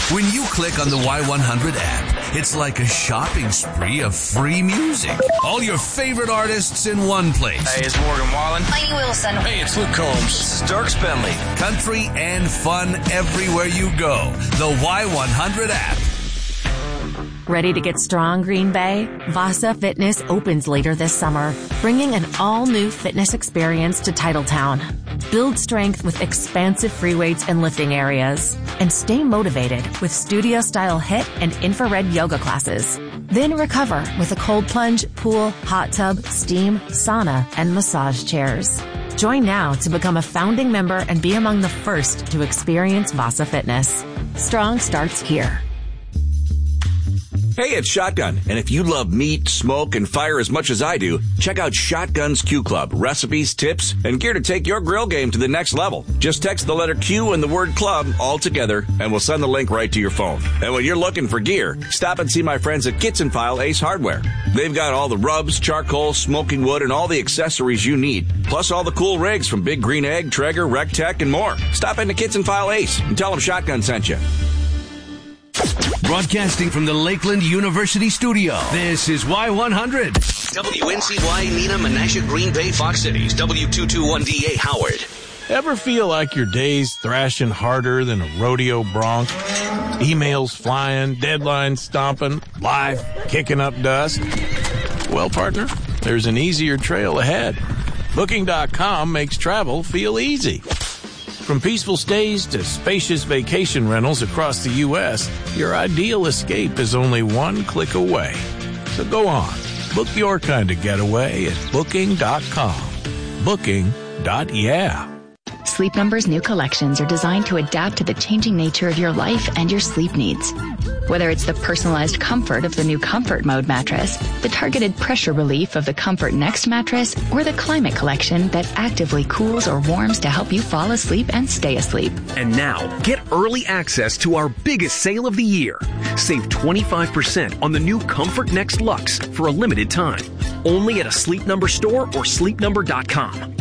When you click on the Y100 app, it's like a shopping spree of free music. All your favorite artists in one place. Hey, it's Morgan Wallen. Lainey Wilson. Hey, it's Luke Combs. This is Dirk Bentley. Country and fun everywhere you go. The Y100 app. Ready to get strong, Green Bay? Vasa Fitness opens later this summer, bringing an all-new fitness experience to Titletown. Build strength with expansive free weights and lifting areas, and stay motivated with studio-style HIIT and infrared yoga classes. Then recover with a cold plunge, pool, hot tub, steam, sauna, and massage chairs. Join now to become a founding member and be among the first to experience Vasa Fitness. Strong starts here. Hey, it's Shotgun, and if you love meat, smoke, and fire as much as I do, check out Shotgun's Q Club. Recipes, tips, and gear to take your grill game to the next level. Just text the letter Q and the word club all together, and we'll send the link right to your phone. And when you're looking for gear, stop and see my friends at Kitchen File Ace Hardware. They've got all the rubs, charcoal, smoking wood, and all the accessories you need, plus all the cool rigs from Big Green Egg, Traeger, Rectech, and more. Stop into Kitchen File Ace and tell them Shotgun sent you. Broadcasting from the Lakeland University studio, this is Y100. WNCY, Nina, Menasha, Green Bay, Fox Cities, W221DA, Howard. Ever feel like your day's thrashing harder than a rodeo bronc? Emails flying, deadlines stomping, life kicking up dust? Well, partner, there's an easier trail ahead. Booking.com makes travel feel easy. From peaceful stays to spacious vacation rentals across the U.S., your ideal escape is only one click away. So go on, book your kind of getaway at Booking.com. Booking.yeah. Sleep Number's new collections are designed to adapt to the changing nature of your life and your sleep needs. Whether it's the personalized comfort of the new Comfort Mode mattress, the targeted pressure relief of the Comfort Next mattress, or the Climate Collection that actively cools or warms to help you fall asleep and stay asleep. And now, get early access to our biggest sale of the year. Save 25% on the new Comfort Next Luxe for a limited time. Only at a Sleep Number store or sleepnumber.com.